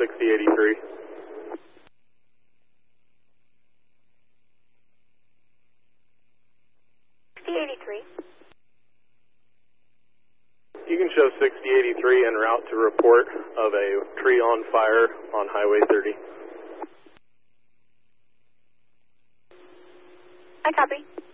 6083. 6083. You can show 6083 en route to report of a tree on fire on Highway 30. I copy.